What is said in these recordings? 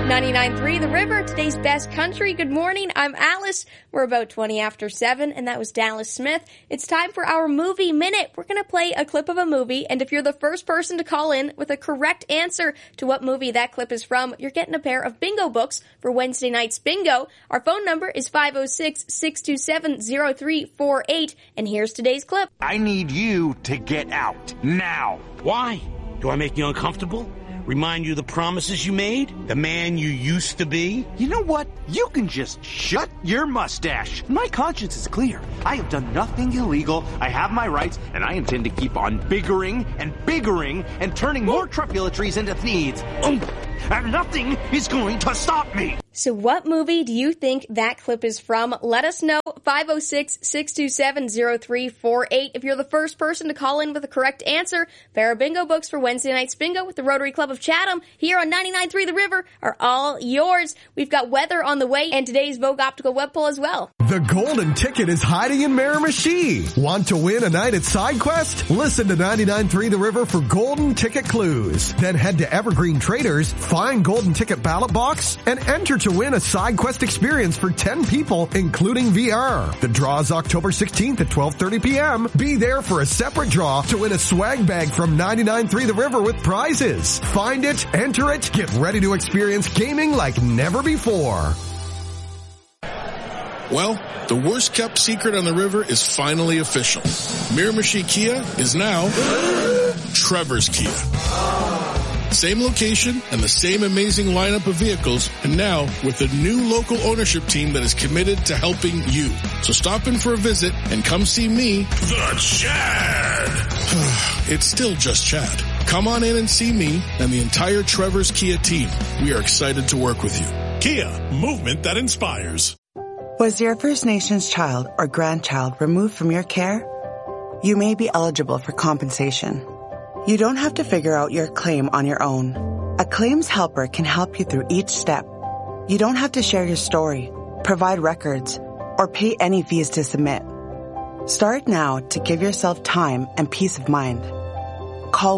99.3 The River, today's best country. Good morning, I'm Alice. We're about 20 after 7, and that was Dallas Smith. It's time for our Movie Minute. We're going to play a clip of a movie, and if you're the first person to call in with a correct answer to what movie that clip is from, you're getting a pair of bingo books for Wednesday night's bingo. Our phone number is 506-627-0348, and here's today's clip. I need you to get out, now. Why? Do I make you uncomfortable? Remind you of the promises you made? The man you used to be? You know what? You can just shut your mustache. My conscience is clear. I have done nothing illegal. I have my rights, and I intend to keep on biggering and turning more truculatories into needs. And nothing is going to stop me. So what movie do you think that clip is from? Let us know, 506-627-0348. If you're the first person to call in with a correct answer, pair of bingo books for Wednesday night's bingo with the Rotary Club of Chatham here on 99.3 The River are all yours. We've got weather on the way and today's Vogue Optical Web Poll as well. The golden ticket is hiding in Miramichi. Want to win a night at SideQuest? Listen to 99.3 The River for golden ticket clues. Then head to Evergreen Traders, find golden ticket ballot box, and enter to win a SideQuest experience for 10 people, including VR. The draw is October 16th at 12:30 p.m. Be there for a separate draw to win a swag bag from 99.3 The River with prizes. Find it, enter it, get ready to experience gaming like never before. Well, the worst kept secret on the river is finally official. Miramichi Kia is now Trevor's Kia. Same location and the same amazing lineup of vehicles, and now with a new local ownership team that is committed to helping you. So stop in for a visit and come see me, the Chad. It's still just Chad. Come on in and see me and the entire Trevor's Kia team. We are excited to work with you. Kia, movement that inspires. Was your First Nations child or grandchild removed from your care? You may be eligible for compensation. You don't have to figure out your claim on your own. A claims helper can help you through each step. You don't have to share your story, provide records, or pay any fees to submit. Start now to give yourself time and peace of mind. Call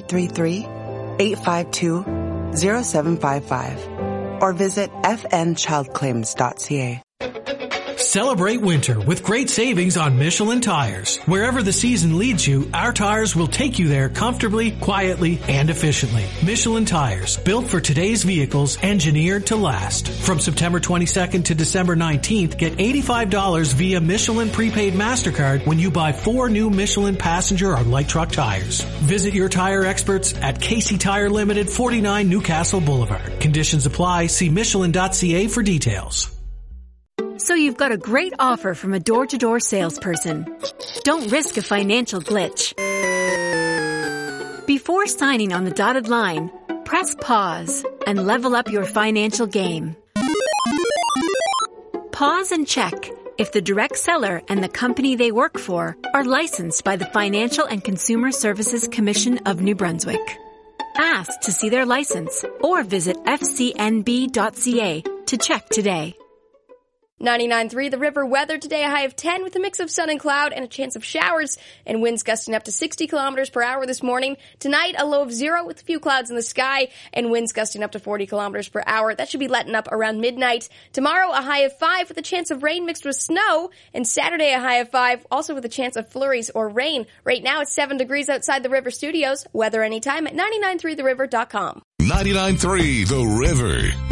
1-833-852-0755 or visit fnchildclaims.ca. Celebrate winter with great savings on Michelin tires. Wherever the season leads you, our tires will take you there comfortably, quietly, and efficiently. Michelin tires, built for today's vehicles, engineered to last. From September 22nd to December 19th, get $85 via Michelin prepaid MasterCard when you buy 4 new Michelin passenger or light truck tires. Visit your tire experts at Casey Tire Limited, 49 Newcastle Boulevard. Conditions apply. See Michelin.ca for details. So you've got a great offer from a door-to-door salesperson. Don't risk a financial glitch. Before signing on the dotted line, press pause and level up your financial game. Pause and check if the direct seller and the company they work for are licensed by the Financial and Consumer Services Commission of New Brunswick. Ask to see their license or visit fcnb.ca to check today. 99.3 The River weather today, a high of 10 with a mix of sun and cloud and a chance of showers and winds gusting up to 60 kilometers per hour this morning. Tonight, a low of 0 with a few clouds in the sky and winds gusting up to 40 kilometers per hour. That should be letting up around midnight. Tomorrow, a high of 5 with a chance of rain mixed with snow, and Saturday, a high of 5 also with a chance of flurries or rain. Right now, it's 7 degrees outside the River Studios. Weather anytime at 993theriver.com. 99.3 The River.